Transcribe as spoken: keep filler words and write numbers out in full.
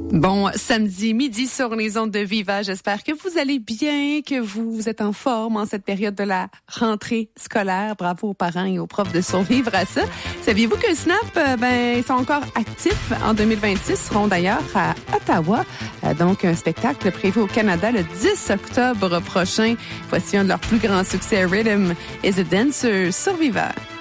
Bon samedi midi sur les ondes de Viva. J'espère que vous allez bien, que vous êtes en forme en cette période de la rentrée scolaire. Bravo aux parents et aux profs de survivre à ça. Saviez-vous que Snap, euh, ben, ils sont encore actifs en deux mille vingt-six, seront d'ailleurs à Ottawa. Euh, donc, un spectacle prévu au Canada le dix octobre prochain. Voici un de leurs plus grands succès, Rhythm is a Dancer sur Viva.